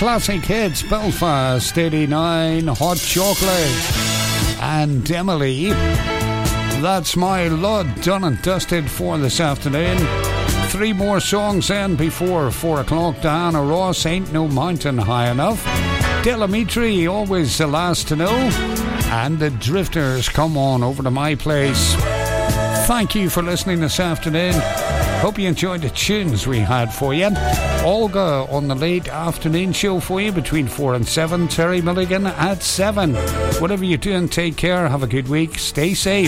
classic hits, Belfast 89, Hot Chocolate, and Emily. That's My Lud, done and dusted for this afternoon. 3 more songs then before 4 o'clock. Diana Ross, Ain't No Mountain High Enough. Delamitri, Always the Last to Know. And the Drifters, Come On Over to My Place. Thank you for listening this afternoon. Hope you enjoyed the tunes we had for you. Olga on the late afternoon show for you between 4 and 7. Terry Milligan at 7. Whatever you're doing, take care. Have a good week. Stay safe.